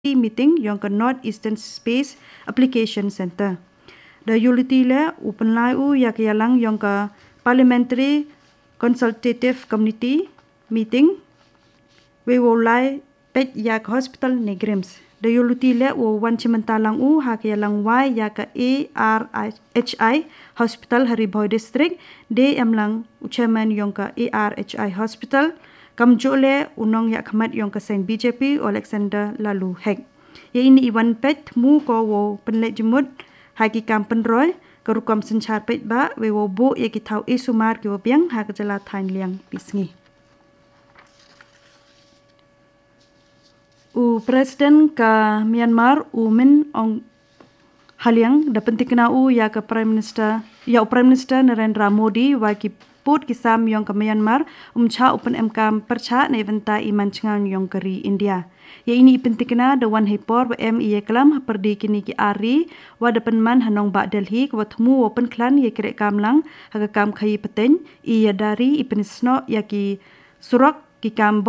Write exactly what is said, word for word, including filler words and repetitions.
meeting yang ke North Eastern Space Application Center. Da yuliti le open lai u ya ke yalang yang ke Parliamentary Consultative Committee meeting we wo lai pet ya ke hospital negrims. Da yuliti le wo wan cimentalang u ha ke yalang y ya ke A R H I Hospital Hariboy District de amlang chairman yang ke A R H I Hospital kamjole unong ya khamat yang ke sen B J P Alexander lalu hek. Ya ini iwan pet mu ko wo penlet jemut haki kam penroy kerukam senchar pet ba we wo bu ya kitau isumar ki wo biang ha ke jela thain liang pisngi. U Presiden ke Myanmar u min ong haliang da pentikna u ya ke Prime Minister ya u Prime Minister Narendra Modi wa ki put kisam yang ke Myanmar umcha open mkam percha ne venta iman chengang yang keri India. Ya ini pentikna da wan hepor wa M I kelam perdi kini ki ari wa da penman hanong ba Delhi wa thmu open klan ye krek kamlang ha kam khai peten i ya dari ipenisno ya ki surak ki kam